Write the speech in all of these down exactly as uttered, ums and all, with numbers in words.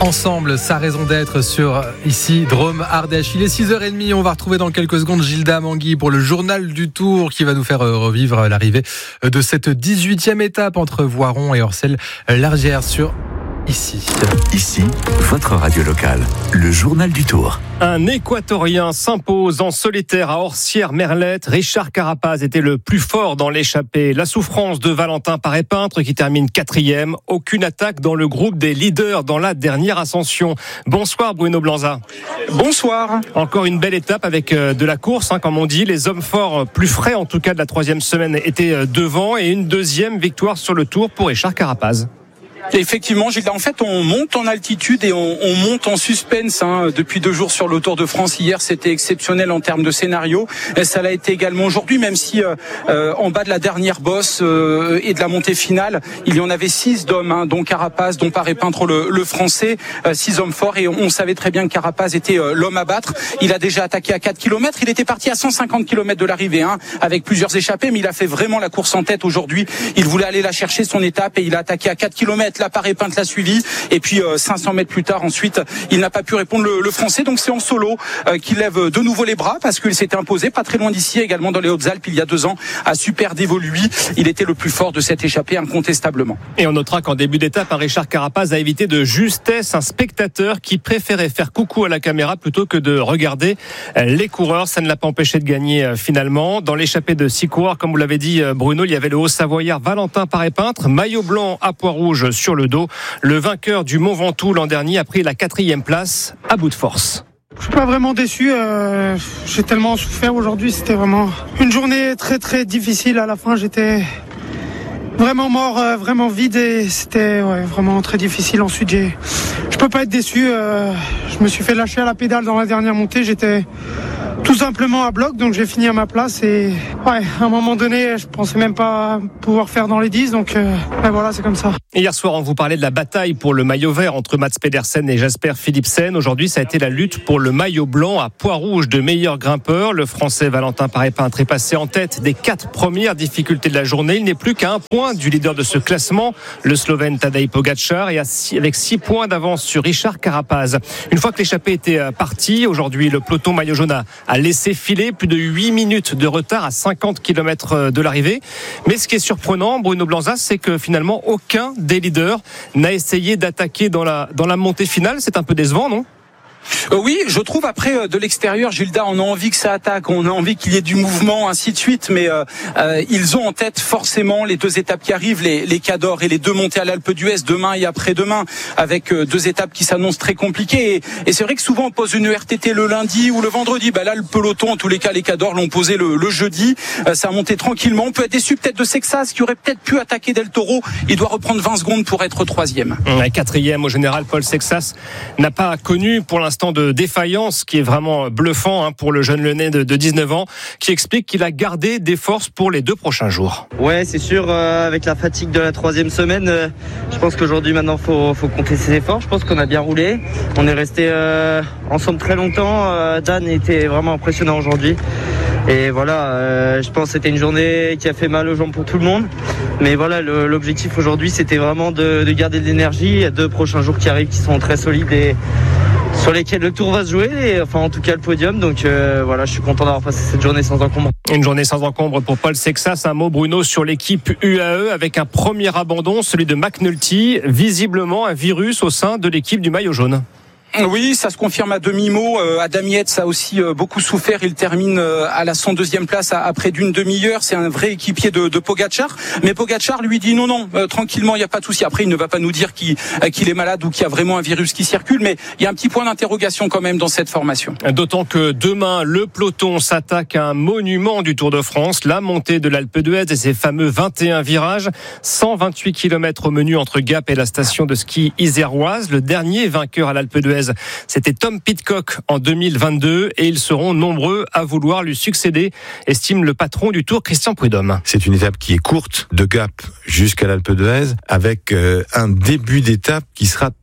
Ensemble, sa raison d'être sur ici Drôme Ardèche. Il est six heures trente, on va retrouver dans quelques secondes Gilda Amangui pour le journal du Tour qui va nous faire revivre l'arrivée de cette dix-huitième étape entre Voiron et Orcelles-Largières sur Ici. Ici, votre radio locale, le journal du Tour. Un Équatorien s'impose en solitaire à Orcières-Merlette. Richard Carapaz était le plus fort dans l'échappée. La souffrance de Valentin Paré-Peintre qui termine quatrième. Aucune attaque dans le groupe des leaders dans la dernière ascension. Bonsoir Bruno Blanza. Bonsoir. Encore une belle étape avec de la course, hein, comme on dit. Les hommes forts, plus frais en tout cas de la troisième semaine, étaient devant. Et une deuxième victoire sur le Tour pour Richard Carapaz. Effectivement, Gilles, en fait, on monte en altitude et on, on monte en suspense hein, depuis deux jours sur le Tour de France. Hier, c'était exceptionnel en termes de scénario. Et ça l'a été également aujourd'hui, même si euh, en bas de la dernière bosse euh, et de la montée finale, il y en avait six d'hommes, hein, dont Carapaz, dont Paré-Peintre le, le français, euh, six hommes forts. Et on, on savait très bien que Carapaz était euh, l'homme à battre. Il a déjà attaqué à quatre kilomètres. Il était parti à cent cinquante kilomètres de l'arrivée, hein, avec plusieurs échappées, mais il a fait vraiment la course en tête aujourd'hui. Il voulait aller la chercher, son étape, et il a attaqué à quatre kilomètres. La Paré-Peintre l'a suivi et puis euh, cinq cents mètres plus tard ensuite il n'a pas pu répondre le, le français, donc c'est en solo euh, qu'il lève de nouveau les bras parce qu'il s'était imposé pas très loin d'ici également dans les Hautes-Alpes il y a deux ans à Super Devo. Lui, il était le plus fort de cette échappée incontestablement. Et on notera qu'en début d'étape, un Richard Carapaz a évité de justesse un spectateur qui préférait faire coucou à la caméra plutôt que de regarder les coureurs. Ça ne l'a pas empêché de gagner finalement. Dans l'échappée de six coureurs, comme vous l'avez dit Bruno, il y avait le Haut-Savoyard Valentin Paré-Peintre, maillot blanc à pois rouge sur le dos. Le vainqueur du Mont Ventoux l'an dernier a pris la quatrième place à bout de force. Je suis pas vraiment déçu, euh, j'ai tellement souffert aujourd'hui, c'était vraiment une journée très très difficile. À la fin, j'étais vraiment mort, euh, vraiment vide et c'était ouais, vraiment très difficile. Ensuite, j'ai, je peux pas être déçu, euh, je me suis fait lâcher à la pédale dans la dernière montée, j'étais tout simplement à bloc, donc j'ai fini à ma place et ouais, à un moment donné, je pensais même pas pouvoir faire dans les dix, donc euh, ouais, voilà, c'est comme ça. Et hier soir, on vous parlait de la bataille pour le maillot vert entre Mats Pedersen et Jasper Philipsen. Aujourd'hui, ça a été la lutte pour le maillot blanc à pois rouge de meilleur grimpeur. Le Français Valentin Paré-Peintre est passé en tête des quatre premières difficultés de la journée. Il n'est plus qu'à un point du leader de ce classement, le Slovène Tadej Pogačar, et avec six points d'avance sur Richard Carapaz. Une fois que l'échappée était partie, aujourd'hui, le peloton maillot jaune a a laissé filer plus de huit minutes de retard à cinquante kilomètres de l'arrivée. Mais ce qui est surprenant, Bruno Blanza, c'est que finalement aucun des leaders n'a essayé d'attaquer dans la, dans la montée finale. C'est un peu décevant, non ? Euh, oui, je trouve après euh, de l'extérieur, Gilda, on a envie que ça attaque, on a envie qu'il y ait du mouvement, ainsi de suite, mais euh, euh, ils ont en tête forcément les deux étapes qui arrivent, les, les Cadors et les deux montées à l'Alpe d'Huez demain et après-demain, avec euh, deux étapes qui s'annoncent très compliquées. Et, et c'est vrai que souvent on pose une R T T le lundi ou le vendredi. Bah là, le peloton, en tous les cas, les Cadors l'ont posé le, le jeudi. Euh, ça a monté tranquillement. On peut être déçu peut-être de Sexas qui aurait peut-être pu attaquer Del Toro. Il doit reprendre vingt secondes pour être troisième. Ouais, quatrième au général, Paul Sexas n'a pas connu pour l'instant de défaillance qui est vraiment bluffant hein, pour le jeune Lyonnais de, de dix-neuf ans qui explique qu'il a gardé des forces pour les deux prochains jours. Ouais, c'est sûr, euh, avec la fatigue de la troisième semaine, euh, je pense qu'aujourd'hui maintenant faut, faut compter ses efforts. Je pense qu'on a bien roulé, on est resté euh, ensemble très longtemps. euh, Dan était vraiment impressionnant aujourd'hui. Et voilà, euh, je pense que c'était une journée qui a fait mal aux jambes pour tout le monde. Mais voilà, le, l'objectif aujourd'hui, c'était vraiment de, de garder de l'énergie. Il y a deux prochains jours qui arrivent qui sont très solides et sur lesquels le tour va se jouer, et, enfin en tout cas le podium. Donc euh, voilà, je suis content d'avoir passé cette journée sans encombre. Une journée sans encombre pour Paul Sexas. Un mot, Bruno, sur l'équipe U A E avec un premier abandon, celui de McNulty. Visiblement un virus au sein de l'équipe du maillot jaune. Oui, ça se confirme à demi-mot. Euh, Adam Yates a aussi euh, beaucoup souffert. Il termine euh, à la cent deuxième place à, à près d'une demi-heure. C'est un vrai équipier de, de Pogačar. Mais Pogačar lui dit non, non, euh, tranquillement, il n'y a pas de souci. Après, il ne va pas nous dire qu'il, euh, qu'il est malade ou qu'il y a vraiment un virus qui circule. Mais il y a un petit point d'interrogation quand même dans cette formation. D'autant que demain, le peloton s'attaque à un monument du Tour de France, la montée de l'Alpe d'Huez et ses fameux vingt et un virages. cent vingt-huit kilomètres au menu entre Gap et la station de ski iséroise. Le dernier vainqueur à l'Alpe d'Huez, c'était Tom Pidcock en deux mille vingt-deux et ils seront nombreux à vouloir lui succéder, estime le patron du Tour, Christian Prudhomme. C'est une étape qui est courte, de Gap jusqu'à l'Alpe d'Huez, avec euh, un début d'étape qui sera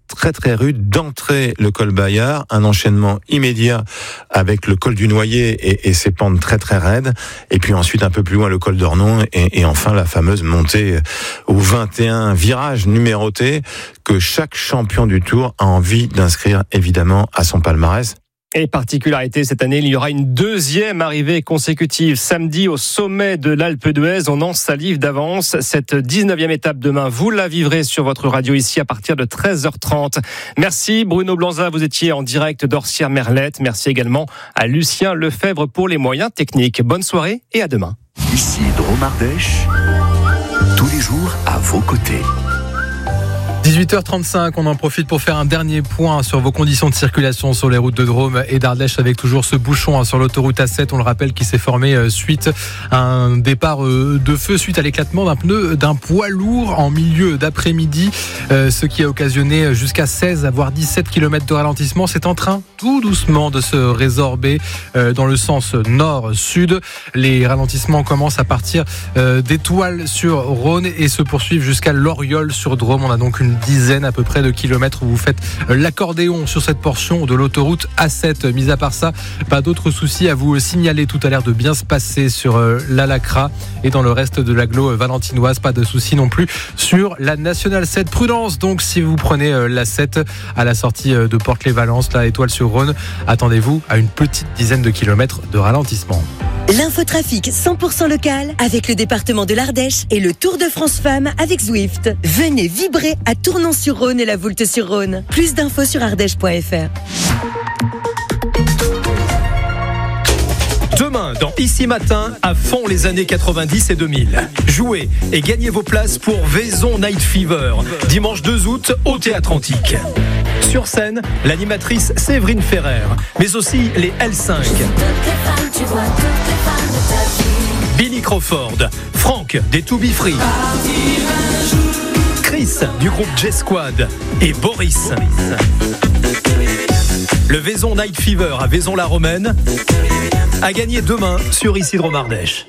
très très rude. D'entrée, le col Bayard, un enchaînement immédiat avec le col du Noyer et, et ses pentes très très raides. Et puis ensuite, un peu plus loin, le col d'Ornon et, et enfin la fameuse montée aux vingt et un virages numérotés que chaque champion du Tour a envie d'inscrire évidemment à son palmarès. Et particularité, cette année, il y aura une deuxième arrivée consécutive. Samedi, au sommet de l'Alpe d'Huez, on en salive d'avance. Cette dix-neuvième étape demain, vous la vivrez sur votre radio ici à partir de treize heures trente. Merci Bruno Blanza, vous étiez en direct d'Orsières-Merlette. Merci également à Lucien Lefebvre pour les moyens techniques. Bonne soirée et à demain. Ici Drôme Ardèche, tous les jours à vos côtés. dix-huit heures trente-cinq, on en profite pour faire un dernier point sur vos conditions de circulation sur les routes de Drôme et d'Ardèche avec toujours ce bouchon sur l'autoroute A sept, on le rappelle, qui s'est formé suite à un départ de feu suite à l'éclatement d'un pneu d'un poids lourd en milieu d'après-midi, ce qui a occasionné jusqu'à seize voire dix-sept kilomètres de ralentissement. C'est en train tout doucement de se résorber dans le sens nord-sud. Les ralentissements commencent à partir d'Étoile sur Rhône et se poursuivent jusqu'à Loriol sur Drôme. On a donc une dizaine à peu près de kilomètres où vous faites l'accordéon sur cette portion de l'autoroute A sept. Mis à part ça, pas d'autres soucis à vous signaler. Tout a l'air de bien se passer sur la Lacra et dans le reste de l'agglo valentinoise. Pas de soucis non plus sur la Nationale sept. Prudence donc si vous prenez la sept à la sortie de Port-Clé-Valence, la Étoile sur Rhône. Attendez-vous à une petite dizaine de kilomètres de ralentissement. L'infotrafic cent pour cent local avec le département de l'Ardèche et le Tour de France Femmes avec Zwift. Venez vibrer à Tournon-sur-Rhône et la Voulte-sur-Rhône. Plus d'infos sur ardèche point f r. Demain, dans Ici Matin, à fond les années quatre-vingt-dix et deux mille. Jouez et gagnez vos places pour Vaison Night Fever, dimanche deux août au Théâtre Antique. Sur scène, l'animatrice Séverine Ferrer, mais aussi les L cinq. Billy Crawford, Franck des To Be Free, Chris du groupe J-Squad et Boris. Le Vaison Night Fever à Vaison-la-Romaine a gagné demain sur Ici Drôme Ardèche.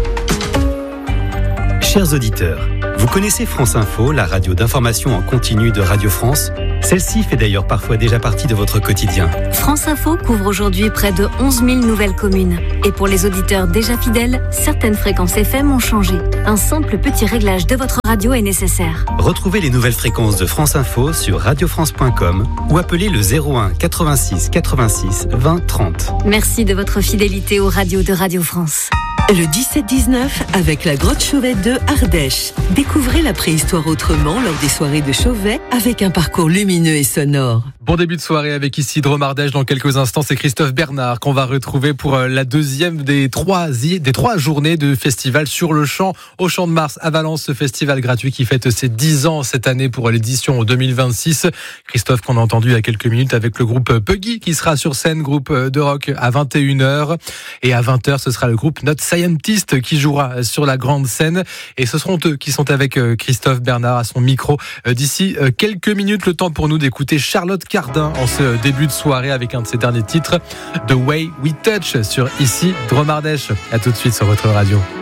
Chers auditeurs, vous connaissez France Info, la radio d'information en continu de Radio France ? Celle-ci fait d'ailleurs parfois déjà partie de votre quotidien. France Info couvre aujourd'hui près de onze mille nouvelles communes. Et pour les auditeurs déjà fidèles, certaines fréquences F M ont changé. Un simple petit réglage de votre radio est nécessaire. Retrouvez les nouvelles fréquences de France Info sur radio france point com ou appelez le zéro un quatre-vingt-six quatre-vingt-six vingt trente. Merci de votre fidélité aux radios de Radio France. Le dix-sept dix-neuf avec la grotte Chauvet de Ardèche. Découvrez la préhistoire autrement lors des soirées de Chauvet avec un parcours lumineux et sonore. Bon début de soirée avec ici Drôme Ardèche. Dans quelques instants, c'est Christophe Bernard qu'on va retrouver pour la deuxième des trois, des trois journées de festival sur le champ au Champ de Mars à Valence. Ce festival gratuit qui fête ses dix ans cette année pour l'édition deux mille vingt-six. Christophe qu'on a entendu il y a quelques minutes avec le groupe Puggy qui sera sur scène, groupe de rock à vingt et une heures. Et à vingt heures, ce sera le groupe Not Scientist qui jouera sur la grande scène. Et ce seront eux qui sont avec Christophe Bernard à son micro d'ici quelques minutes. Le temps pour nous d'écouter Charlotte Cardin en ce début de soirée avec un de ses derniers titres, The Way We Touch, sur ici Drôme Ardèche. À tout de suite sur votre radio.